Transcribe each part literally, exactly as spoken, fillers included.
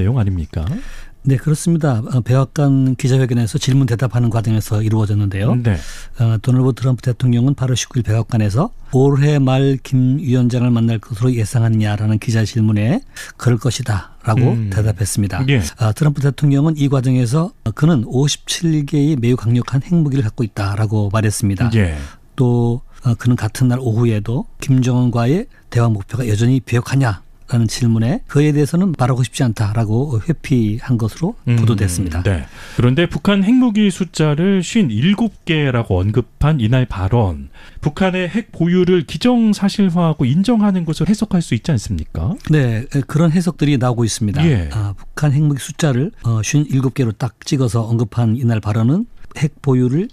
내용 아닙니까? 네, 그렇습니다. 백악관 기자회견에서 질문 대답하는 과정에서 이루어졌는데요. 네. 어, 도널드 트럼프 대통령은 팔월 십구일 백악관에서 올해 말 김 위원장을 만날 것으로 예상하느냐라는 기자 질문에 그럴 것이다 라고 음. 대답했습니다. 예. 어, 트럼프 대통령은 이 과정에서 그는 오십칠 개의 매우 강력한 핵무기를 갖고 있다라고 말했습니다. 예. 또 어, 그는 같은 날 오후에도 김정은과의 대화 목표가 여전히 비핵화냐 라는 질문에 그에 대해서는 말하고 싶지 않다라고 회피한 것으로 음, 보도됐습니다. 네. 그런데 북한 핵무기 숫자를 오십칠 개라고 언급한 이날 발언, 북한의 핵 보유를 기정사실화하고 인정하는 것으로 해석할 수 있지 않습니까? 네. 그런 해석들이 나오고 있습니다. 예. 아, 북한 핵무기 숫자를 오십칠 개로 딱 찍어서 언급한 이날 발언은 핵 보유를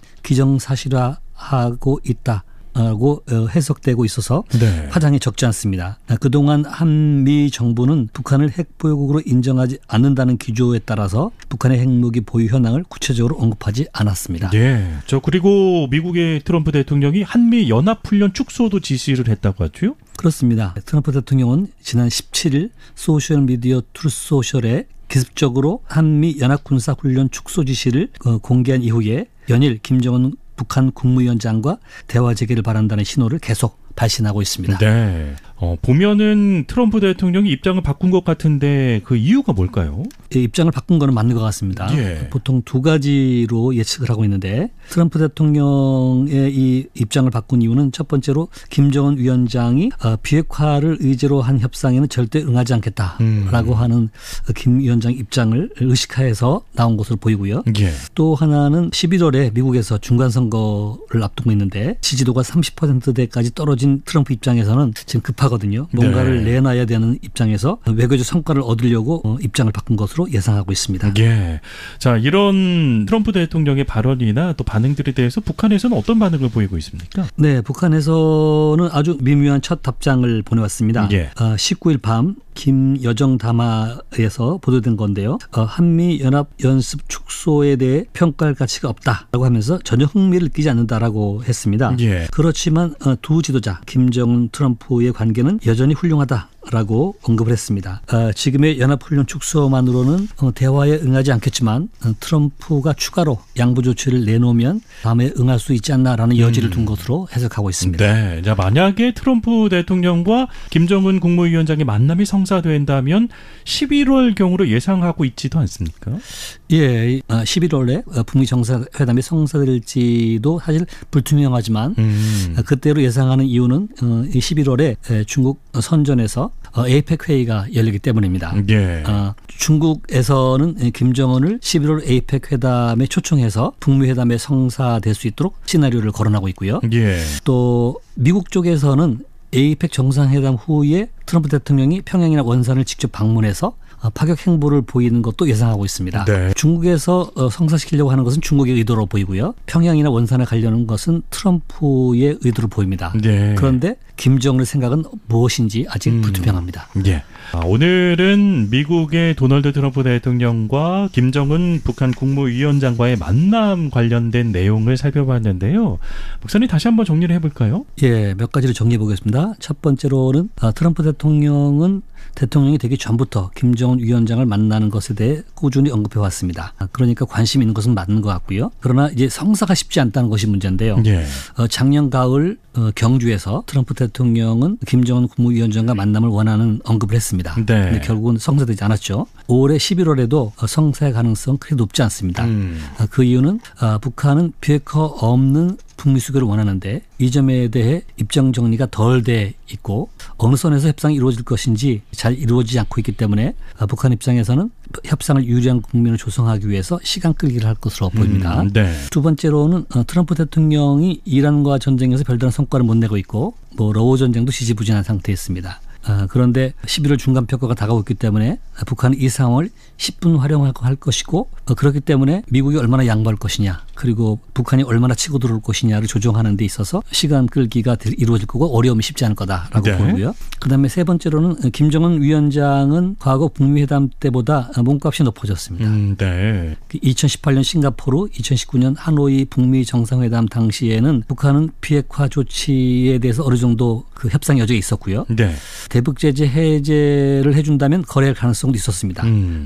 기정사실화하고 있다. 라고 해석되고 있어서 네. 파장이 적지 않습니다. 그동안 한미 정부는 북한을 핵보유국으로 인정하지 않는다는 기조에 따라서 북한의 핵무기 보유 현황을 구체적으로 언급하지 않았습니다. 네. 저 그리고 미국의 트럼프 대통령이 한미 연합훈련 축소도 지시를 했다고 하죠? 그렇습니다. 트럼프 대통령은 지난 십칠일 소셜미디어 트루소셜에 기습적으로 한미 연합군사훈련 축소 지시를 공개한 이후에 연일 김정은 북한 국무위원장과 대화 재개를 바란다는 신호를 계속 발신하고 있습니다. 네. 어, 보면은 트럼프 대통령이 입장을 바꾼 것 같은데 그 이유가 뭘까요? 예, 입장을 바꾼 거는 맞는 것 같습니다. 예. 보통 두 가지로 예측을 하고 있는데 트럼프 대통령의 이 입장을 바꾼 이유는 첫 번째로 김정은 위원장이 비핵화를 의제로 한 협상에는 절대 응하지 않겠다라고 음. 하는 김 위원장 입장을 의식하여서 나온 것으로 보이고요. 예. 또 하나는 십일월에 미국에서 중간선거를 앞두고 있는데 지지도가 삼십 퍼센트대까지 떨어진 트럼프 입장에서는 지금 급하게 거든요. 뭔가를 네. 내놔야 되는 입장에서 외교적 성과를 얻으려고 입장을 바꾼 것으로 예상하고 있습니다. 예. 자, 이런 트럼프 대통령의 발언이나 또 반응들에 대해서 북한에서는 어떤 반응을 보이고 있습니까? 네, 북한에서는 아주 미묘한 첫 답장을 보내왔습니다. 예. 어, 십구일 밤 김여정 담화에서 보도된 건데요. 어, 한미 연합 연습 축소에 대해 평가할 가치가 없다라고 하면서 전혀 흥미를 느끼지 않는다라고 했습니다. 예. 그렇지만 어, 두 지도자 김정은 트럼프의 관계는 여전히 훌륭하다라고 언급을 했습니다. 어, 지금의 연합훈련 축소만으로는 어, 대화에 응하지 않겠지만 어, 트럼프가 추가로 양보 조치를 내놓으면 다음에 응할 수 있지 않나라는 여지를 음. 둔 것으로 해석하고 있습니다. 네, 자, 만약에 트럼프 대통령과 김정은 국무위원장의 만남이 성사된다면 십일월경으로 예상하고 있지도 않습니까? 예, 십일월에 북미 정상회담이 성사될지도 사실 불투명하지만 음. 그때로 예상하는 이유는 십일월에 중국 선전에서 에이펙 회의가 열리기 때문입니다. 예. 중국에서는 김정은을 십일월 에이펙 회담에 초청해서 북미 회담에 성사될 수 있도록 시나리오를 거론하고 있고요. 예. 또 미국 쪽에서는 에이펙 정상회담 후에 트럼프 대통령이 평양이나 원산을 직접 방문해서 파격 행보를 보이는 것도 예상하고 있습니다. 네. 중국에서 성사시키려고 하는 것은 중국의 의도로 보이고요. 평양이나 원산에 가려는 것은 트럼프의 의도로 보입니다. 네. 그런데 김정은의 생각은 무엇인지 아직 음. 불투명합니다. 예. 아, 오늘은 미국의 도널드 트럼프 대통령과 김정은 북한 국무위원장과의 만남 관련된 내용을 살펴봤는데요. 목사님 다시 한번 정리를 해볼까요? 예, 몇 가지를 정리해 보겠습니다. 첫 번째로는 아, 트럼프 대통령은 대통령이 되기 전부터 김정은 위원장을 만나는 것에 대해 꾸준히 언급해 왔습니다. 그러니까 관심 있는 것은 맞는 것 같고요. 그러나 이제 성사가 쉽지 않다는 것이 문제인데요. 예. 어, 작년 가을 어, 경주에서 트럼프 대통령은 김정은 국무위원장과 만남을 원하는 언급을 했습니다. 네. 근데 결국은 성사되지 않았죠. 올해 십일월에도 성사의 가능성 크게 높지 않습니다. 음. 그 이유는 북한은 비핵화 없는 북미 수교를 원하는데 이 점에 대해 입장 정리가 덜 돼 있고 어느 선에서 협상이 이루어질 것인지 잘 이루어지지 않고 있기 때문에 북한 입장에서는 협상을 유리한 국면을 조성하기 위해서 시간 끌기를 할 것으로 보입니다. 음, 네. 두 번째로는 트럼프 대통령이 이란과 전쟁에서 별다른 성과를 못 내고 있고 뭐 러우 전쟁도 지지부진한 상태에 있습니다. 그런데 십일월 중간평가가 다가오고 있기 때문에 북한은 이 상황을 십분 활용할 것이고 그렇기 때문에 미국이 얼마나 양보할 것이냐 그리고 북한이 얼마나 치고 들어올 것이냐를 조정하는 데 있어서 시간 끌기가 이루어질 거고 어려움이 쉽지 않을 거다라고 네. 보고요. 그다음에 세 번째로는 김정은 위원장은 과거 북미 회담 때보다 몸값이 높아졌습니다. 음, 네. 이천십팔년 싱가포르, 이천십구년 하노이 북미 정상회담 당시에는 북한은 비핵화 조치에 대해서 어느 정도 그 협상 여지가 있었고요. 네. 대북 제재 해제를 해준다면 거래할 가능성도 있었습니다. 음.